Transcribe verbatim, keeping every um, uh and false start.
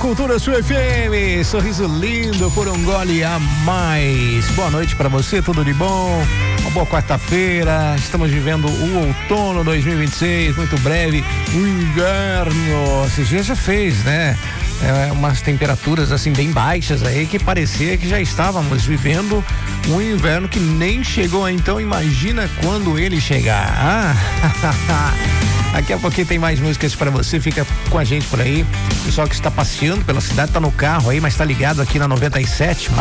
Cultura Sul F M, sorriso lindo por um gole a mais. Boa noite pra você, tudo de bom? Uma boa quarta-feira, estamos vivendo o outono dois mil e vinte e seis, muito breve, o inverno, esses dias já fez, né? É, umas temperaturas assim bem baixas aí que parecia que já estávamos vivendo um inverno que nem chegou, então imagina quando ele chegar. Ah, daqui a pouquinho tem mais músicas pra você, fica com a gente por aí. Pessoal que está passeando pela cidade, tá no carro aí, mas tá ligado aqui na noventa e sete,